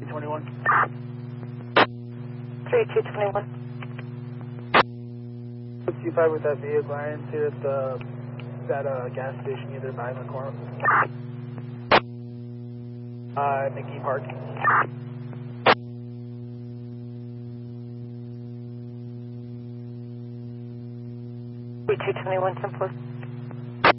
3221. 3221. 25 with that vehicle. I am here at that gas station either by McCormick. McGee Park. 3221, 10 plus.